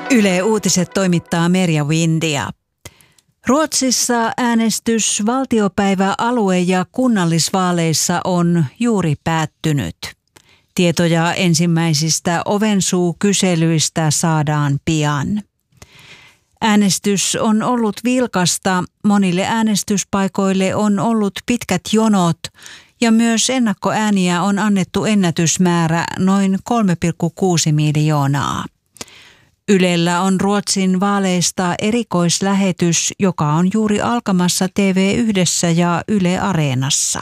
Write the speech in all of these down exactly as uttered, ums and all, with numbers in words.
Yle Uutiset toimittaa Merja Windia. Ruotsissa äänestys valtiopäivä-, alue- ja kunnallisvaaleissa on juuri päättynyt. Tietoja ensimmäisistä ovensuukyselyistä saadaan pian. Äänestys on ollut vilkasta, monille äänestyspaikoille on ollut pitkät jonot ja myös ennakkoääniä on annettu ennätysmäärä noin kolme pilkku kuusi miljoonaa. Ylellä on Ruotsin vaaleista erikoislähetys, joka on juuri alkamassa T V yhdessä ja Yle Areenassa.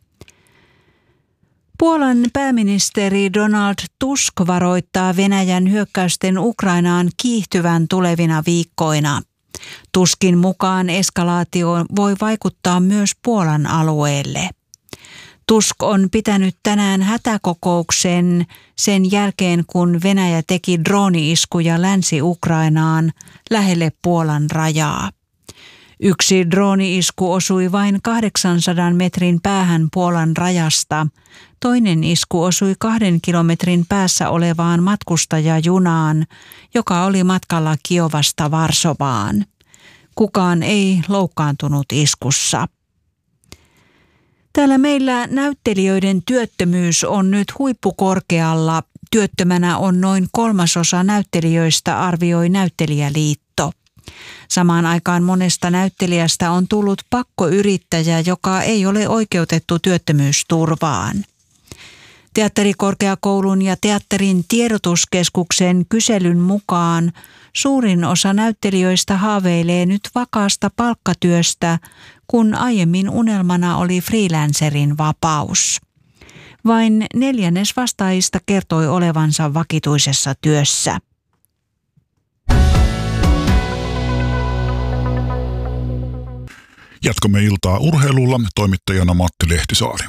Puolan pääministeri Donald Tusk varoittaa Venäjän hyökkäysten Ukrainaan kiihtyvän tulevina viikkoina. Tuskin mukaan eskalaatio voi vaikuttaa myös Puolan alueelle. Tusk on pitänyt tänään hätäkokouksen sen jälkeen, kun Venäjä teki drooni-iskuja Länsi-Ukrainaan lähelle Puolan rajaa. Yksi drooni-isku osui vain kahdeksansadan metrin päähän Puolan rajasta. Toinen isku osui kahden kilometrin päässä olevaan matkustajajunaan, joka oli matkalla Kiovasta Varsovaan. Kukaan ei loukkaantunut iskussa. Täällä meillä näyttelijöiden työttömyys on nyt huippukorkealla. Työttömänä on noin kolmasosa näyttelijöistä, arvioi Näyttelijäliitto. Samaan aikaan monesta näyttelijästä on tullut pakkoyrittäjä, joka ei ole oikeutettu työttömyysturvaan. Teatterikorkeakoulun ja teatterin tiedotuskeskuksen kyselyn mukaan suurin osa näyttelijöistä haaveilee nyt vakaasta palkkatyöstä, kun aiemmin unelmana oli freelancerin vapaus. Vain neljännes vastaajista kertoi olevansa vakituisessa työssä. Jatkamme iltaa urheilulla, toimittajana Matti Lehtisaari.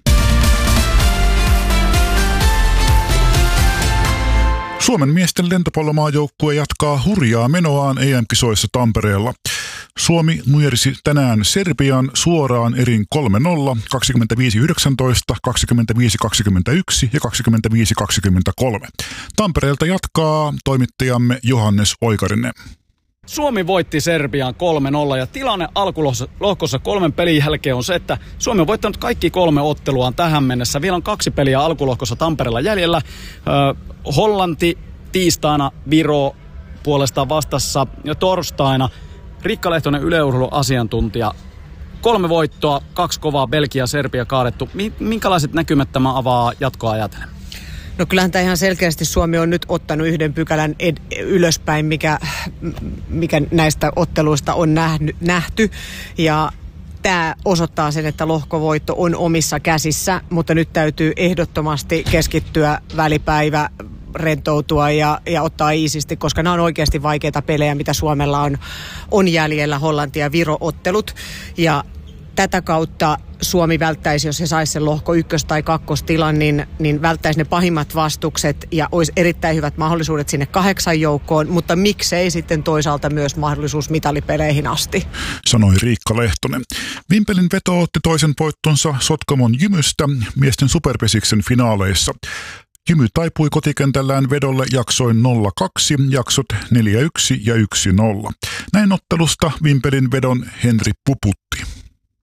Suomen miesten lentopallomaajoukkue jatkaa hurjaa menoaan E M-kisoissa Tampereella. Suomi nujersi tänään Serbian suoraan erin kolme nolla, kaksikymmentäviisi yhdeksäntoista, kaksikymmentäviisi kaksikymmentäyksi ja kaksikymmentäviisi kaksikymmentäkolme. Tampereelta jatkaa toimittajamme Johannes Oikarinen. Suomi voitti Serbian kolme nolla ja tilanne alkulohkossa kolmen pelin jälkeen on se, että Suomi on voittanut kaikki kolme otteluaan tähän mennessä. Vielä on kaksi peliä alkulohkossa Tampereella jäljellä. Öö, Hollanti tiistaina, Viro puolestaan vastassa ja torstaina. Riikka Lehtonen, Yle Urheilun asiantuntija. Kolme voittoa, kaksi kovaa, Belgia ja Serbia kaadettu. Minkälaiset näkymät tämä avaa jatkoa ajatellen? No kyllähän tämä ihan selkeästi Suomi on nyt ottanut yhden pykälän ed- ylöspäin, mikä, mikä näistä otteluista on nähny, nähty. Ja tämä osoittaa sen, että lohkovoitto on omissa käsissä, mutta nyt täytyy ehdottomasti keskittyä välipäivä, rentoutua ja, ja ottaa iisisti, koska nämä on oikeasti vaikeita pelejä, mitä Suomella on, on jäljellä, Hollanti- ja Viro-ottelut. Ja tätä kautta Suomi välttäisi, jos se saisi sen lohko ykkös- tai kakkostilan, niin, niin välttäisi ne pahimmat vastukset ja olisi erittäin hyvät mahdollisuudet sinne kahdeksan joukkoon, mutta miksei sitten toisaalta myös mahdollisuus mitalipeleihin asti. Sanoi Riikka Lehtonen. Vimpelin veto otti toisen voittonsa Sotkamon Jymystä miesten superpesiksen finaaleissa. Jymy taipui kotikentällään vedolle jaksoin nolla kaksi, jaksot neljä yksi ja yksi nolla. Näin ottelusta Vimpelin vedon Henri Puputti.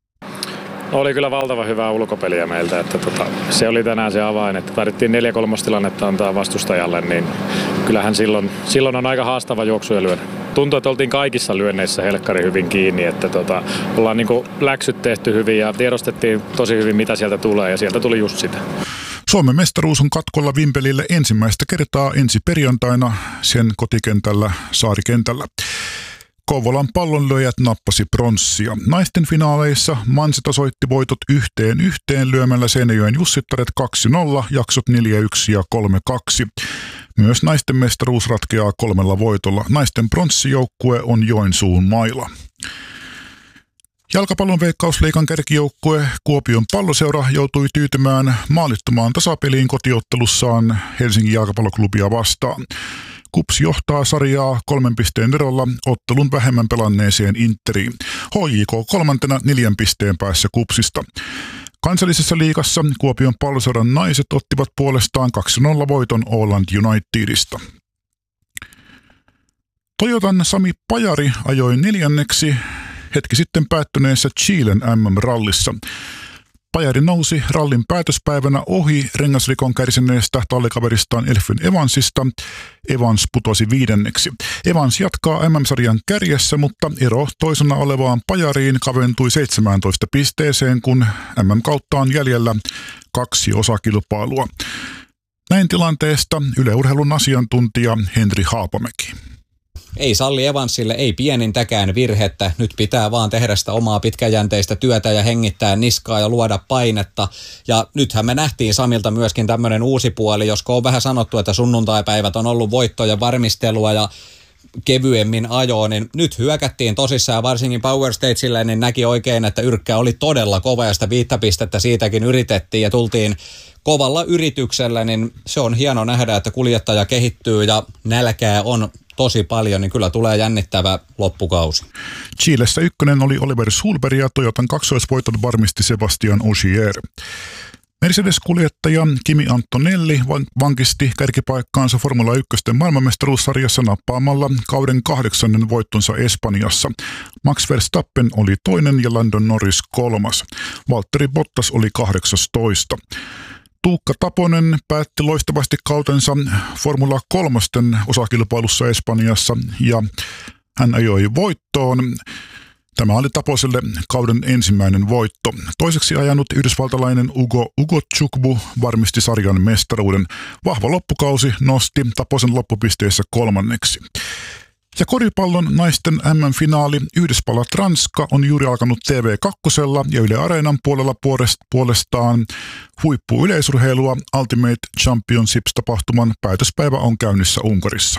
Oli kyllä valtava hyvää ulkopeliä meiltä, että tota, se oli tänään se avain, että tarvittiin neljä kolmostilannetta antaa vastustajalle, niin kyllähän silloin, silloin on aika haastava juoksu ja lyödä. Tuntuu, että oltiin kaikissa lyönneissä helkkari hyvin kiinni, että tota, ollaan niinku läksyt tehty hyvin ja tiedostettiin tosi hyvin, mitä sieltä tulee ja sieltä tuli just sitä. Suomen mestaruus on katkolla Vimpelille ensimmäistä kertaa ensi perjantaina sen kotikentällä Saarikentällä. Kouvolan pallonlyöjät nappasi pronssia. Naisten finaaleissa Mansi tasoitti voitot yhteen yhteen lyömällä Seinäjoen Jussittaret kaksi nolla, jaksot neljä yksi ja kolme kaksi. Myös naisten mestaruus ratkeaa kolmella voitolla. Naisten pronssijoukkue on Joensuun maila. Jalkapallon Veikkausliigan kärkijoukkue Kuopion Palloseura joutui tyytymään maalittomaan tasapeliin kotiottelussaan Helsingin jalkapalloklubia vastaan. KuPS johtaa sarjaa kolmen pisteen erolla ottelun vähemmän pelanneeseen Interiin. H J K kolmantena neljän pisteen päässä KuPSista. Kansallisessa liigassa Kuopion Palloseuran naiset ottivat puolestaan kaksi nolla voiton Åland Unitedista. Toyotan Sami Pajari ajoi neljänneksi hetki sitten päättyneessä Chilen M M-rallissa. Pajari nousi rallin päätöspäivänä ohi rengasrikon kärsineestä tallikaveristaan Elfyn Evansista. Evans putosi viidenneksi. Evans jatkaa M M-sarjan kärjessä, mutta ero toisena olevaan Pajariin kaventui seitsemääntoista pisteeseen, kun M M-kautta on jäljellä kaksi osakilpailua. Näin tilanteesta Yle Urheilun asiantuntija Henri Haapamäki. Ei salli Evansille, ei pienintäkään virhettä. Nyt pitää vaan tehdä sitä omaa pitkäjänteistä työtä ja hengittää niskaa ja luoda painetta. Ja nythän me nähtiin Samilta myöskin tämmöinen uusi puoli, josko on vähän sanottu, että sunnuntaipäivät on ollut voittojen varmistelua ja kevyemmin ajoa, niin nyt hyökättiin tosissaan, varsinkin Power Stagelle, niin näki oikein, että yrkkä oli todella kova ja sitä viittä pistettä siitäkin yritettiin ja tultiin kovalla yrityksellä, niin se on hieno nähdä, että kuljettaja kehittyy ja nälkää on tosi paljon, niin kyllä tulee jännittävä loppukausi. Chilessä ykkönen oli Oliver Sulberg ja Toyotan kaksoisvoiton varmisti Sebastian Ogier. Mercedes-kuljettaja Kimi Antonelli vankisti kärkipaikkaansa Formula yksi maailmanmestaruussarjassa nappaamalla kauden kahdeksannen voittonsa Espanjassa. Max Verstappen oli toinen ja Lando Norris kolmas. Valtteri Bottas oli kahdeksastoista. Tuukka Taponen päätti loistavasti kautensa Formula kolmosten osakilpailussa Espanjassa ja hän ajoi voittoon. Tämä oli Taposelle kauden ensimmäinen voitto. Toiseksi ajanut yhdysvaltalainen Ugo Ugochukwu varmisti sarjan mestaruuden. Vahva loppukausi nosti Taposen loppupisteessä kolmanneksi. Ja koripallon naisten M M-finaali Yhdysvallat-Ranska on juuri alkanut T V kaksi ja Yle Areenan puolella puolestaan huippuyleisurheilua Ultimate Championships-tapahtuman päätöspäivä on käynnissä Unkarissa.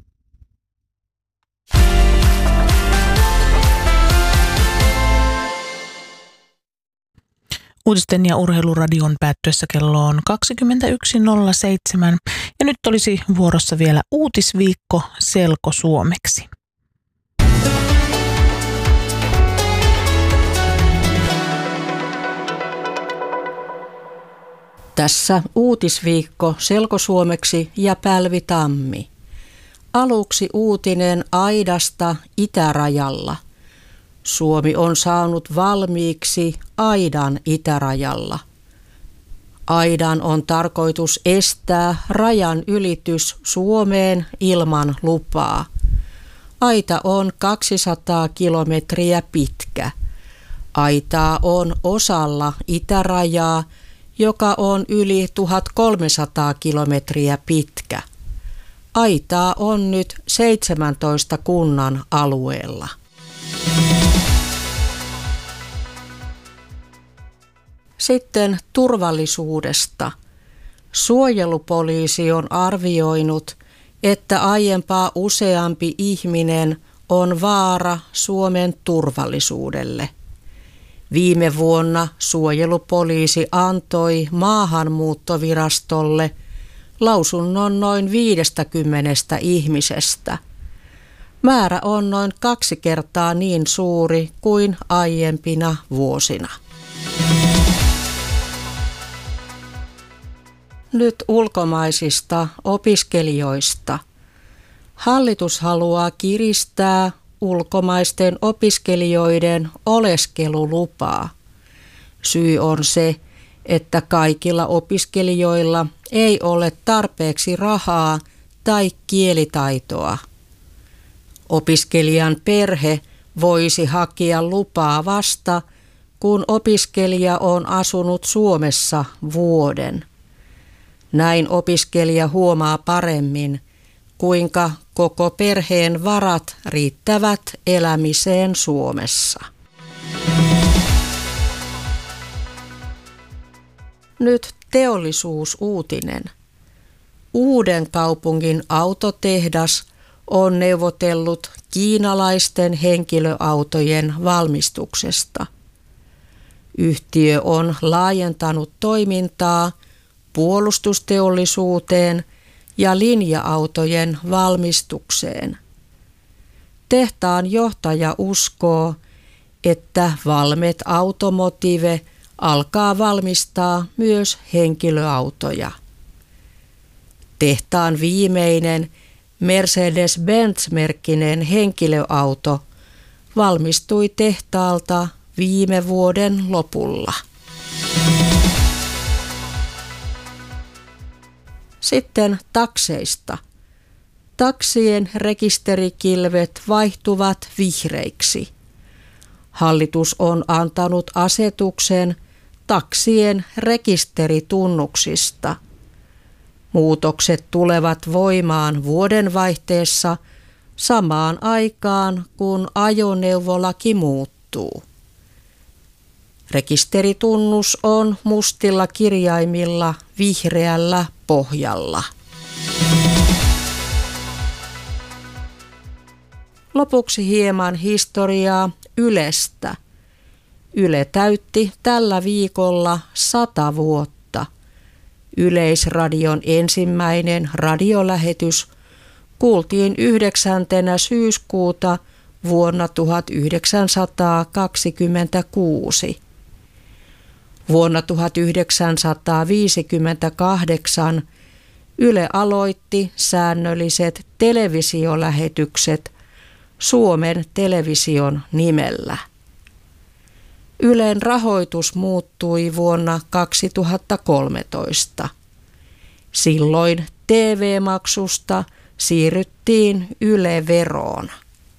Uutisten ja urheiluradion päättyessä kello on kaksikymmentäyksi nolla seitsemän ja nyt olisi vuorossa vielä uutisviikko selkosuomeksi. Tässä uutisviikko selkosuomeksi ja Pälvi Tammi. Aluksi uutinen aidasta itärajalla. Suomi on saanut valmiiksi aidan itärajalla. Aidan on tarkoitus estää rajan ylitys Suomeen ilman lupaa. Aita on kaksisataa kilometriä pitkä. Aitaa on osalla itärajaa, joka on yli tuhatkolmesataa kilometriä pitkä. Aitaa on nyt seitsemäntoista kunnan alueella. Sitten turvallisuudesta. Suojelupoliisi on arvioinut, että aiempaa useampi ihminen on vaara Suomen turvallisuudelle. Viime vuonna suojelupoliisi antoi Maahanmuuttovirastolle lausunnon noin viidestäkymmenestä ihmisestä. Määrä on noin kaksi kertaa niin suuri kuin aiempina vuosina. Nyt ulkomaisista opiskelijoista. Hallitus haluaa kiristää ulkomaisten opiskelijoiden oleskelulupaa. Syy on se, että kaikilla opiskelijoilla ei ole tarpeeksi rahaa tai kielitaitoa. Opiskelijan perhe voisi hakea lupaa vasta, kun opiskelija on asunut Suomessa vuoden. Näin opiskelija huomaa paremmin, kuinka koko perheen varat riittävät elämiseen Suomessa. Nyt teollisuusuutinen. Uudenkaupungin autotehdas on neuvotellut kiinalaisten henkilöautojen valmistuksesta. Yhtiö on laajentanut toimintaa puolustusteollisuuteen ja linja-autojen valmistukseen. Tehtaan johtaja uskoo, että Valmet Automotive alkaa valmistaa myös henkilöautoja. Tehtaan viimeinen Mercedes-Benz-merkkinen henkilöauto valmistui tehtaalta viime vuoden lopulla. Sitten takseista. Taksien rekisterikilvet vaihtuvat vihreiksi. Hallitus on antanut asetuksen taksien rekisteritunnuksista. Muutokset tulevat voimaan vuodenvaihteessa samaan aikaan, kun ajoneuvolaki muuttuu. Rekisteritunnus on mustilla kirjaimilla vihreällä pohjalla. Lopuksi hieman historiaa Ylestä. Yle täytti tällä viikolla sata vuotta. Yleisradion ensimmäinen radiolähetys kuultiin yhdeksäntenä syyskuuta vuonna tuhatyhdeksänsataakaksikymmentäkuusi. Vuonna tuhatyhdeksänsataaviisikymmentäkahdeksan Yle aloitti säännölliset televisiolähetykset Suomen Television nimellä. Ylen rahoitus muuttui vuonna kaksituhattakolmetoista. Silloin T V-maksusta siirryttiin Yle-veroon.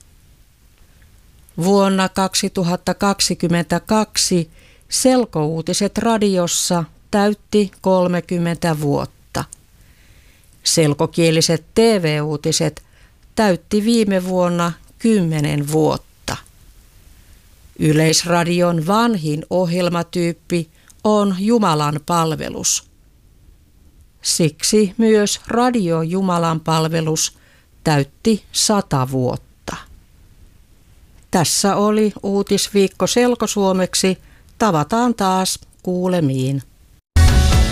Vuonna kaksituhattakaksikymmentäkaksi Selkouutiset radiossa täytti kolmekymmentä vuotta. Selkokieliset T V-uutiset täytti viime vuonna kymmenen vuotta. Yleisradion vanhin ohjelmatyyppi on Jumalan palvelus. Siksi myös Radio Jumalan palvelus täytti sata vuotta. Tässä oli Uutisviikko selkosuomeksi. Tavataan taas kuulemiin.